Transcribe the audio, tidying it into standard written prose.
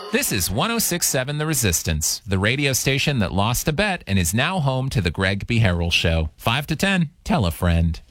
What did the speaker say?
This is 106.7 The Resistance, the radio station that lost a bet and is now home to the Greg B. Harrell Show. 5 to 10, tell a friend.